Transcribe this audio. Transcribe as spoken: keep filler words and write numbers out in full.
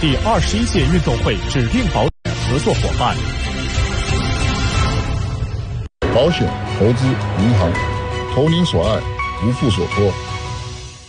第二十一届运动会指定保险合作伙伴。 保险、投资、银行，投您所爱，无负所托。